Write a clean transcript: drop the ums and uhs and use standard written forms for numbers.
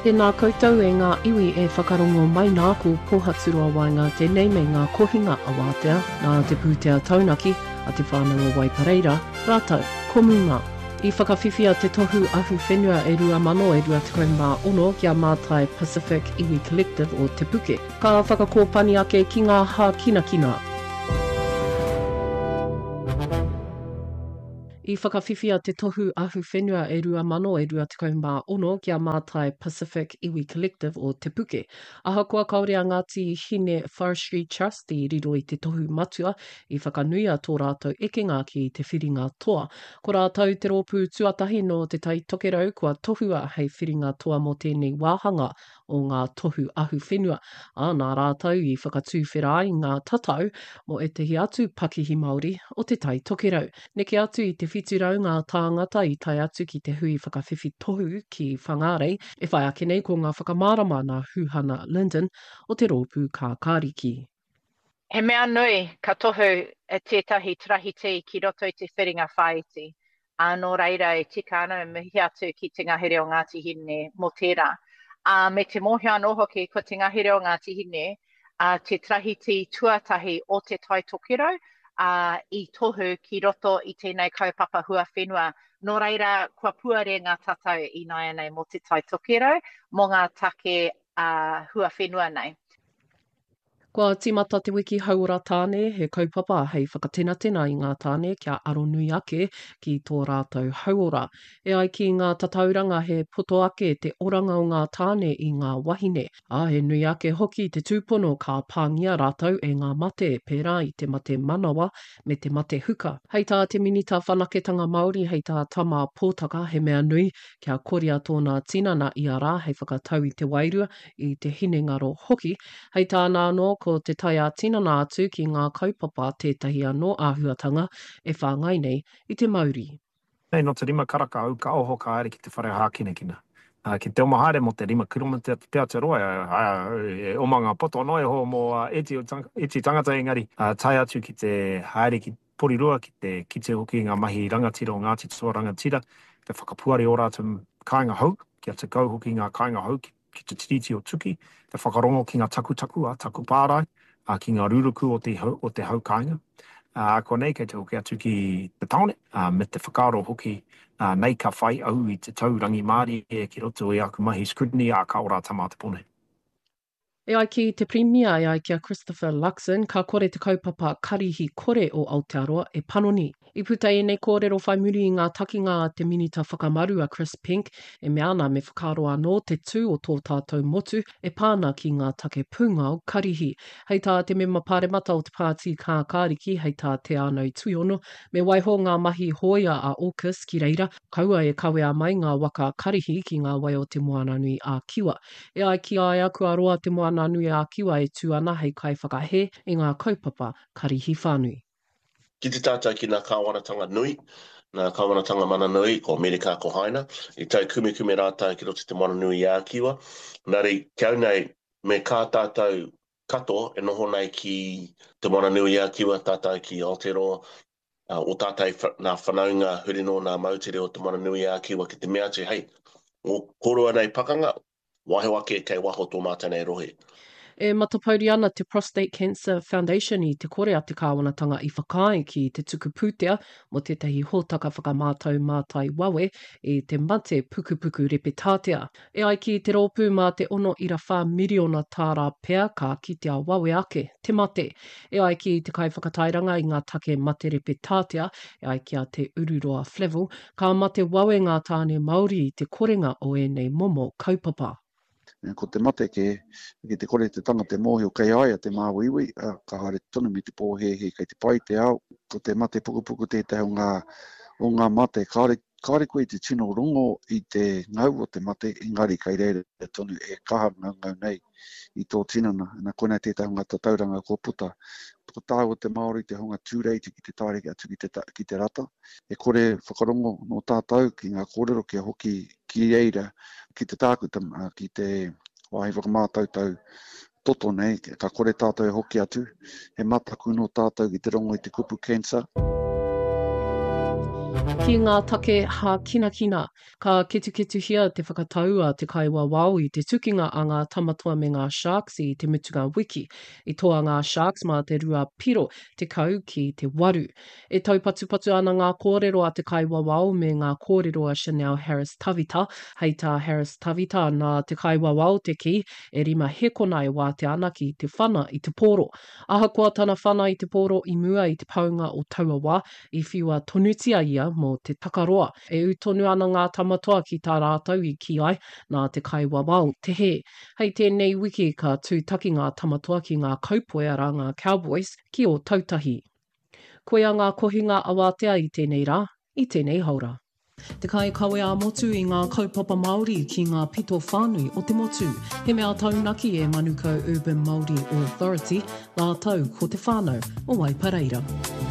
Tēnā koutou e ngā iwi e whakarongo mai nā ko pōhaturua wainga tēnei me ngā kohinga a wātea, nā te pūtea taunaki a te whānau o Waipareira. Rātou, komuna. I whakawhiwhia te tohu ahu whenua e rua mano e rua tekau ono kia mātai Pacific Iwi Collective o Te Puke. Ka whakakōpani ake ki ngā hā kina. I whakawhiwhia te tohu ahu whenua e rua mano e rua tekau ono kia mātai Pacific Iwi Collective o Te Puke. Ahakoa kaore a Ngāti Hine Forestry Trust i riro i te tohu matua i whakanuia tō rātou ekenga ki te whiringa toa. Ko rātou te rōpū tuatahi no te tai tokerau kua tohua hei whiringa toa mo tēnei wāhanga o ngā tohu ahu whenua. Nā rātou i whakatūwhera i ngā tatau mo e tehi atu Pakihi Māori o te tai tokerau. Neke atu i te whiturau ngā tāngata i tai atu ki te hui whakawhiwhi tohu ki whangarei, e whai ake nei ko ngā whakamārama nā Huhana Linden o te rōpū Kākāriki. He mea nui ka tohu e tētahi trahiti ki roto i te whiringa whaiti. Anō reira e tika ana e mihi atu ki te ngahere o Ngāti Hine mō tērā. Me te mohi anō hoki ko te ngahere o Ngāti Hine, te trahiti tuatahi o te tai tokerau, i tohu ki roto i tēnei kaupapa hua whenua. Nō reira, kua puare ngā tatau i nai nei mo te tai tokerau, mo ngā take hua whenua nei. Kua timata te wiki hauora tāne, he kaupapa hei whakatenatena i ngā tāne kia aro nui ake ki tō rātou hauora. E ai ki ngā tatauranga he poto ake te oranga o ngā tāne i ngā wahine. He nui ake hoki te tūpono ka pāngia rātou e ngā mate pērā i te mate manawa me te mate huka. Hei tā te minita whanaketanga Māori hei tā tama pōtaka he mea nui kia koria tōna tinana i a rā hei whakatau i te wairua i te hinengaro hoki. Hei tā nāno ko te tai a tinana atu ki ngā kaupapa tētahi anō āhuatanga e whāngai nei i te Māori. Nei, no te rima karaka au ka oho ka aere ki te whare hākinekina. Ki te omahaere mo te rima kiromita te Aotearoa, e omanga poto noe ho mo eti tangata engari. Tai atu ki te haere ki porirua ki te kite hoki ngā mahi rangatira o Ngāti Toa rangatira. Te whakapuare o rātou kāinga hau, kia te kau hoki ngā kāinga hau ki te tiriti o tuki, te whakarongo ki ngā taku pārai, ki ngā ruruku o te hau kāinga. Ko nei kei te hoki atu ki te taone, me te whakaro hoki nei ka whai au i te taurangi Māori e ki roto i aku mahi scrutiny a ka ora tama te pone. E ai ki te Premier, e ai kia Christopher Luxon, ka kore te kaupapa karihi kore o Aotearoa e panoni. I puta e nei kōrero whai muri i ngā takinga a te minita whakamaru a Chris Pink, e mea ana me whakaro anō te tū o tō tātou motu, e pāna ki ngā take punga o karihi. Hei tā te mema pāremata o te pāti Kākāriki, hei tā te ānau tuiono, me waiho ngā mahi hoia a AUKUS ki reira, kaua e kawea mai ngā waka karihi ki ngā wai o te Moananui a Kiwa. E ai ki ai aku aroa te Moananui a Kiwa e tū ana hei kai whakahe i ngā kaupapa karihi whānui. Ki te tātou ki ngā kāwanatanga nui, ngā kāwanatanga mana nui, ko Amerika ko Haina, i tau kume rātou ki roto te mana nui a Kiwa. Nari, kiau nei, me kā tātou kato e noho nei ki te mana nui a Kiwa, tātou ki Aotearoa, o tātou nā whanaunga hurino nā mautere o te mana nui a Kiwa ki te mea te, hei, o korua nei pakanga, wahe wake kei waho tō mātanei rohe. E matapauri ana te Prostate Cancer Foundation i te kore a te kāwanatanga i whakai ki te tuku pūtea mo tētahi hōtaka whakamātau mātai wawe i te mate pukupuku repetātea. E ai ki te rōpū mā te 1.4 miliona tāra pea ka kitea wawe ake, te mate. E ai ki te kai whakatairanga i ngā take mate repetātea, e ai ki a te Ururoa Flevel, ka mate wawe ngā tāne Māori i te korenga o e nei momo kaupapa. Ko te mate ke te kore te tanga te mohi o kei aia te māwiwi, ka haere tonu mi te pōhehe kei te pai te au. Ko te mate pukupuku tētahi o ngā mate, kāre koe te tino rongo i te ngau o te mate, engari kei reire tonu e kaha ngau nei i tō tinana. Nā koe nei tētahi o ngā tatauranga ko puta. Ko tāu o te Māori te honga tūreiti ki te taureki atu ki te rata. E kore whakarongo no tātou ki ngā kōrero kia hoki ki eira, ki te tākutama, ki te wahi whakamātautau toto nei, ka kore tātou e hoki atu. He mataku no tātou ki te rongo i te kupu cancer. Ki ngā take hā kina kina, ka ketu hia te whakataua te kaiwa wau i te tukinga a ngā tamatua me ngā sharks i te mutunga wiki. I toa ngā sharks mā te rua piro te kau ki te waru. E taupatu ana ngā kōrero a te kaiwa wau me ngā kōrero a Chanel Harris Tavita. Hei tā Harris Tavita nā te kaiwa wau te ki, e rima he konai wā te ana ki te whana i te pōro. Ahakoa tana whana i te pōro i mua i te paunga o Tauawa, i whiua tonutia ia mō te takaroa. E utonu ana ngā tamatoa ki tā rātou i ki ai nā te kaiwa wau te he. Hei tēnei wiki ka tūtaki ngā tamatoa ki ngā kaupoe ara ngā cowboys ki o tautahi. Koe a ngā kohinga awatea i tēnei rā, i tēnei haura. Te kai kawe a motu i ngā kaupapa Māori ki ngā pito whānui o te motu. He mea taunaki e Manukau Urban Māori Authority, nā tau ko te whānau o Waipareira.